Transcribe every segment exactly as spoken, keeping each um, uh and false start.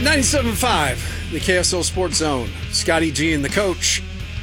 ninety-seven point five, the K S L Sports Zone. Scotty G and the coach.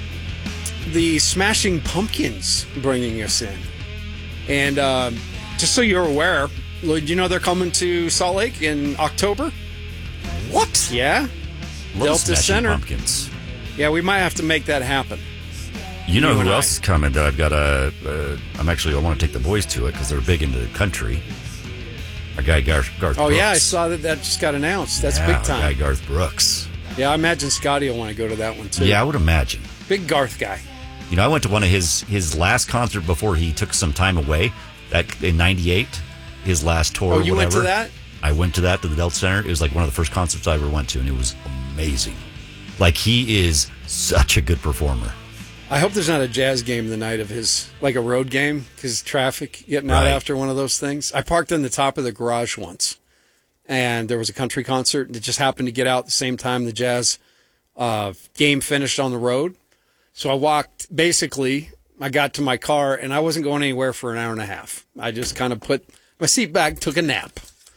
The Smashing Pumpkins bringing us in. And uh, just so you're aware, you know they're coming to Salt Lake in October? What? Yeah. Love Delta Smashing Center. Pumpkins. Yeah, we might have to make that happen. You know You who and else I. is coming? That I've got a. Uh, I'm actually. I want to take the boys to it because they're big into the country. Our guy Garth, Garth Oh, Brooks. yeah, I saw that that just got announced. That's yeah, big our time. guy Garth Brooks. Yeah, I imagine Scotty will want to go to that one, too. Yeah, I would imagine. Big Garth guy. You know, I went to one of his his last concert before he took some time away. That in ninety-eight, his last tour. Oh, you whatever. went to that? I went to that to the Delta Center. It was like one of the first concerts I ever went to, and it was amazing. Like, he is such a good performer. I hope there's not a Jazz game the night of his, like a road game, because traffic getting out Right. after one of those things. I parked in the top of the garage once, and there was a country concert, and it just happened to get out at the same time the Jazz uh, game finished on the road. So I walked, basically, I got to my car, and I wasn't going anywhere for an hour and a half. I just kind of put my seat back, took a nap.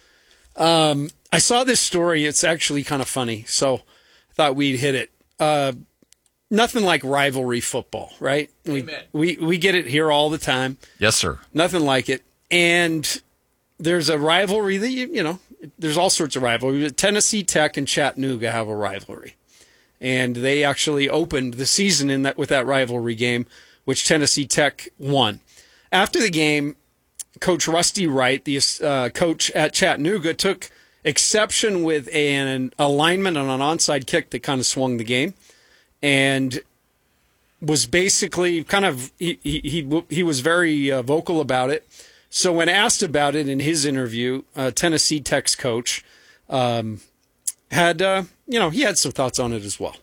Um, I saw this story. It's actually kind of funny, so I thought we'd hit it. Uh, nothing like rivalry football, right? We, we we get it here all the time. Yes, sir. Nothing like it. And there's a rivalry that, you, you know, there's all sorts of rivalry. Tennessee Tech and Chattanooga have a rivalry. And they actually opened the season in that with that rivalry game, which Tennessee Tech won. After the game, Coach Rusty Wright, the uh, coach at Chattanooga, took exception with an alignment on an onside kick that kind of swung the game, and was basically kind of he he he, he was very uh, vocal about it. So when asked about it in his interview, uh, Tennessee Tech's coach um, had uh, you know he had some thoughts on it as well.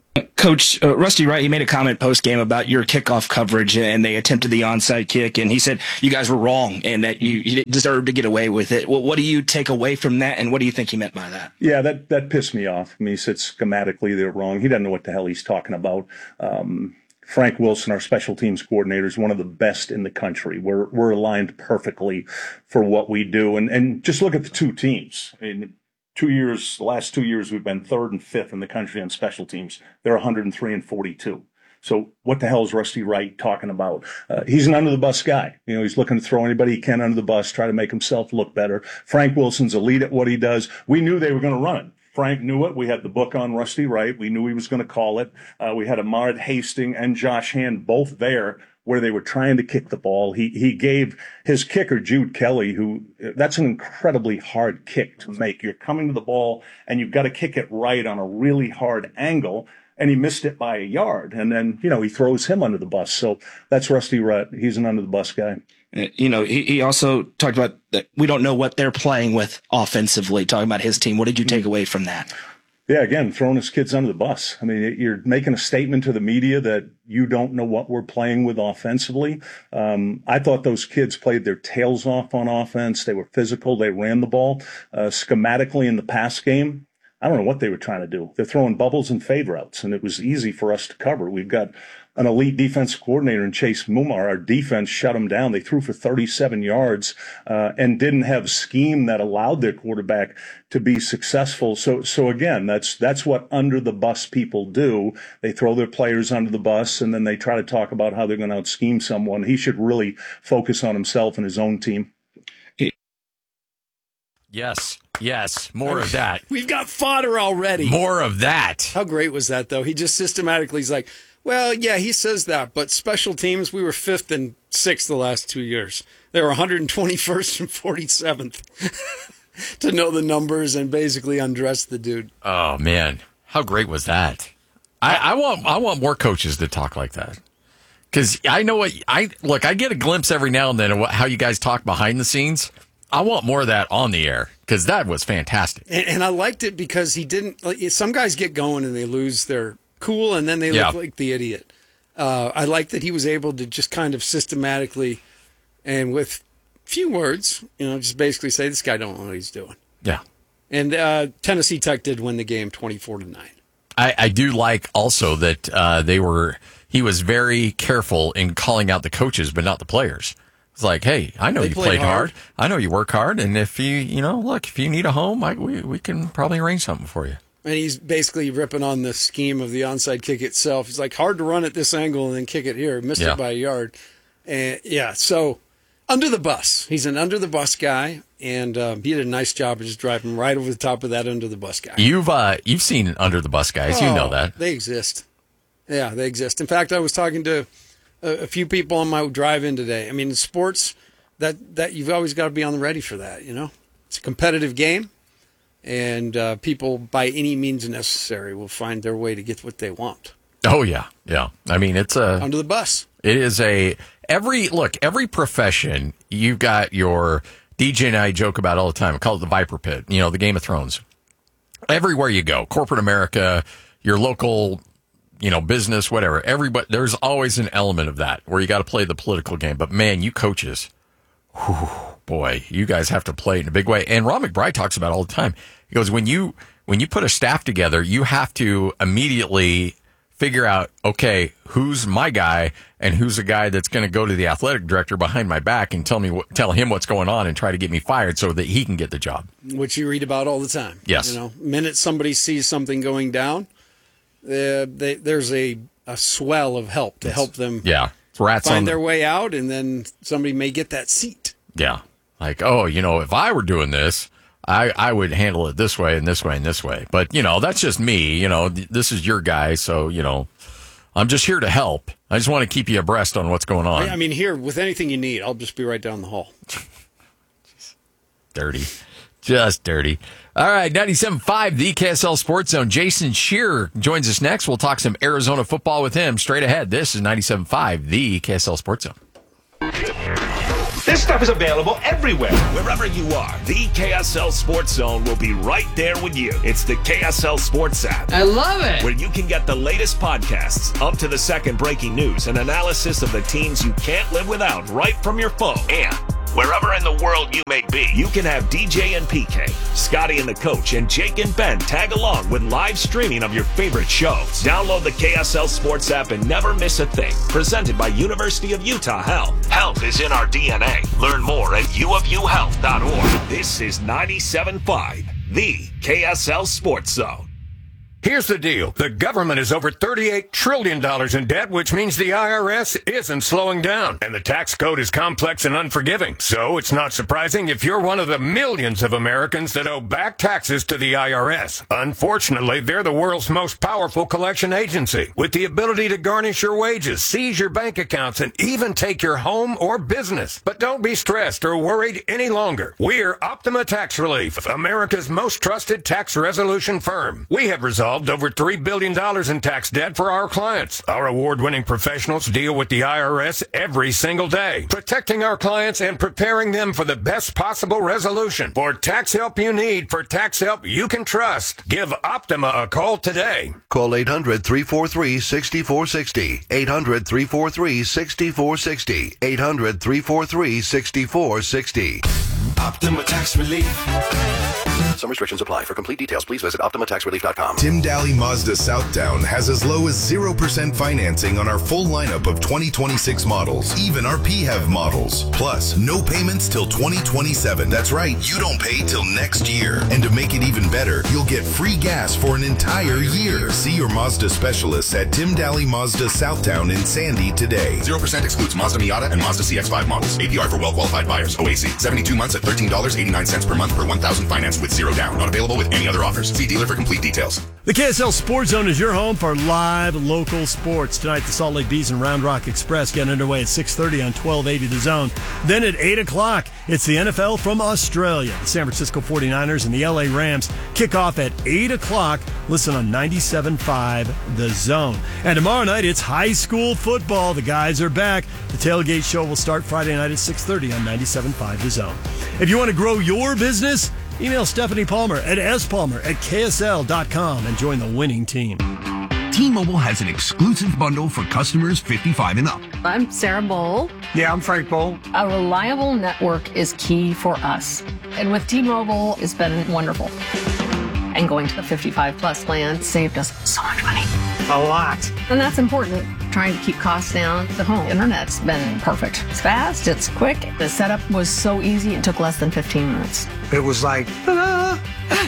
Coach uh, Rusty Wright, he made a comment post-game about your kickoff coverage, and they attempted the onside kick, and he said you guys were wrong and that you, you deserved to get away with it. Well, what do you take away from that, and what do you think he meant by that? Yeah, that, that pissed me off. I mean, he said schematically they're wrong. He doesn't know what the hell he's talking about. Um, Frank Wilson, our special teams coordinator, is one of the best in the country. We're we're aligned perfectly for what we do. And and just look at the two teams. I mean, two years, the last two years, we've been third and fifth in the country on special teams. They're one hundred three and forty-two. So what the hell is Rusty Wright talking about? Uh, he's an under-the-bus guy. You know, he's looking to throw anybody he can under the bus, try to make himself look better. Frank Wilson's elite at what he does. We knew they were going to run it. Frank knew it. We had the book on Rusty Wright. We knew he was going to call it. Uh, we had Ahmad Hastings and Josh Hand both there where they were trying to kick the ball. He he gave his kicker, Jude Kelly, who that's an incredibly hard kick to make. You're coming to the ball and you've got to kick it right on a really hard angle. And he missed it by a yard. And then, you know, he throws him under the bus. So that's Rusty Wright. He's an under the bus guy. You know, he, he also talked about that we don't know what they're playing with offensively, talking about his team. What did you take away from that? Yeah, again, throwing his kids under the bus. I mean, you're making a statement to the media that you don't know what we're playing with offensively. Um, I thought those kids played their tails off on offense. They were physical. They ran the ball. Uh, schematically in the pass game, I don't know what they were trying to do. They're throwing bubbles and fade routes, and it was easy for us to cover. We've got an elite defensive coordinator in Chase Mumar. Our defense shut them down. They threw for thirty-seven yards uh, and didn't have a scheme that allowed their quarterback to be successful. So, so again, that's that's what under the bus people do. They throw their players under the bus, and then they try to talk about how they're going to out scheme someone. He should really focus on himself and his own team. Yes. Yes. More of that. We've got fodder already. More of that. How great was that, though? He just systematically is like, well, yeah, he says that, but special teams, we were fifth and sixth the last two years. They were one hundred twenty-first and forty-seventh to know the numbers and basically undress the dude. Oh, man. How great was that? I, I want I want more coaches to talk like that. Because I know what I look, I get a glimpse every now and then of what, how you guys talk behind the scenes. I want more of that on the air because that was fantastic. And, and I liked it because he didn't, like, some guys get going and they lose their cool and then they Yeah. look like the idiot. Uh, I like that he was able to just kind of systematically and with few words, you know, just basically say, this guy don't know what he's doing. Yeah. And uh, Tennessee Tech did win the game twenty-four to nine. I, I do like also that uh, they were, he was very careful in calling out the coaches, but not the players. It's like, hey, I know They you played played hard. hard. I know you work hard. And if you, you know, look, if you need a home, I, we, we can probably arrange something for you. And he's basically ripping on the scheme of the onside kick itself. He's like, hard to run at this angle and then kick it here. Missed Yeah. it by a yard. And yeah, so under the bus. He's an under the bus guy, and um, he did a nice job of just driving right over the top of that under the bus guy. You've uh, you've seen under the bus guys. You know Oh, that. They exist. Yeah, they exist. In fact, I was talking to a, a few people on my drive in today. I mean, in sports, that, that you've always got to be on the ready for that, you know? It's a competitive game, and uh, people, by any means necessary, will find their way to get what they want. Oh yeah, yeah. I mean, it's a Under the bus. it is a every look every profession. You've got your D J and I joke about all the time. I call it the Viper Pit. You know, the Game of Thrones. Everywhere you go, corporate America, your local, you know, business, whatever. Everybody, there's always an element of that where you got to play the political game. But man, you coaches, whew, boy, you guys have to play it in a big way. And Ron McBride talks about it all the time. He goes, when you when you put a staff together, you have to immediately figure out, okay, who's my guy and who's the guy that's going to go to the athletic director behind my back and tell me what, tell him what's going on and try to get me fired so that he can get the job. Which you read about all the time. Yes. You know, minute somebody sees something going down, uh, they, there's a, a swell of help to help them Yeah, it's rats on find the- their way out, and then somebody may get that seat. Yeah. Like, oh, you know, if I were doing this, I, I would handle it this way and this way and this way. But, you know, that's just me. You know, th- this is your guy. So, you know, I'm just here to help. I just want to keep you abreast on what's going on. I mean, here, with anything you need, I'll just be right down the hall. Dirty. Just dirty. All right, ninety-seven point five, the K S L Sports Zone. Jason Shearer joins us next. We'll talk some Arizona football with him straight ahead. This is ninety-seven point five, the K S L Sports Zone. This stuff is available everywhere. Wherever you are, the K S L Sports Zone will be right there with you. It's the K S L Sports app. I love it. Where you can get the latest podcasts, up to the second breaking news, and analysis of the teams you can't live without right from your phone. And wherever in the world you may be, you can have D J and P K, Scotty and the Coach, and Jake and Ben tag along with live streaming of your favorite shows. Download the K S L Sports app and never miss a thing. Presented by University of Utah Health. Health is in our D N A. Learn more at u of u health dot org. This is ninety-seven point five, the K S L Sports Zone. Here's the deal. The government is over thirty-eight trillion dollars in debt, which means the I R S isn't slowing down. And the tax code is complex and unforgiving. So it's not surprising if you're one of the millions of Americans that owe back taxes to the I R S. Unfortunately, they're the world's most powerful collection agency, with the ability to garnish your wages, seize your bank accounts, and even take your home or business. But don't be stressed or worried any longer. We're Optima Tax Relief, America's most trusted tax resolution firm. We have resolved over three billion dollars in tax debt for our clients. Our award-winning professionals deal with the I R S every single day, protecting our clients and preparing them for the best possible resolution. For tax help you need, for tax help you can trust, give Optima a call today. Call eight hundred, three four three, six four six zero. eight hundred, three four three, six four six zero. eight hundred, three four three, six four six zero. Optima Tax Relief. Some restrictions apply. For complete details, please visit optima tax relief dot com. Tim Daly Mazda Southtown has as low as zero percent financing on our full lineup of twenty twenty-six models, even our P HEV models. Plus, no payments till twenty twenty-seven. That's right, you don't pay till next year. And to make it even better, you'll get free gas for an entire year. See your Mazda specialists at Tim Daly Mazda Southtown in Sandy today. zero percent excludes Mazda Miata and Mazda C X five models. A P R for well-qualified buyers. O A C. seventy-two months at thirteen dollars and eighty-nine cents per month per one thousand financed with zero down. Not available with any other offers. See dealer for complete details. The K S L Sports Zone is your home for live local sports. Tonight, the Salt Lake Bees and Round Rock Express get underway at six thirty on twelve eighty The Zone. Then at eight o'clock, it's the N F L from Australia. The San Francisco forty-niners and the L A Rams kick off at eight o'clock. Listen on ninety-seven point five The Zone. And tomorrow night, it's high school football. The guys are back. The Tailgate Show will start Friday night at six thirty on ninety-seven point five The Zone. If you want to grow your business, email Stephanie Palmer at s palmer at k s l dot com and join the winning team. T-Mobile has an exclusive bundle for customers fifty-five and up. I'm Sarah Bowl. Yeah, I'm Frank Bowl. A reliable network is key for us. And with T-Mobile, it's been wonderful. And going to the fifty-five plus plan saved us so much money. A lot. And that's important. Trying to keep costs down. The home internet's been perfect. It's fast, it's quick. The setup was so easy, it took less than fifteen minutes. It was like, ah.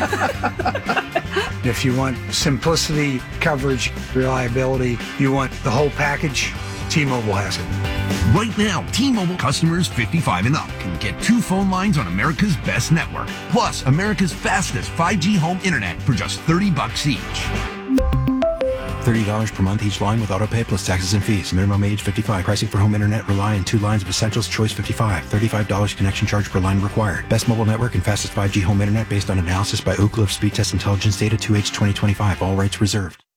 If you want simplicity, coverage, reliability, you want the whole package, T-Mobile has it. Right now, T-Mobile customers fifty-five and up can get two phone lines on America's best network, plus America's fastest five G home internet for just thirty bucks each. thirty dollars per month each line with autopay plus taxes and fees. Minimum age fifty-five. Pricing for home internet rely on two lines of Essentials Choice fifty-five. thirty-five dollars connection charge per line required. Best mobile network and fastest five G home internet based on analysis by Ookla of Speed Test Intelligence Data two H twenty twenty-five. All rights reserved.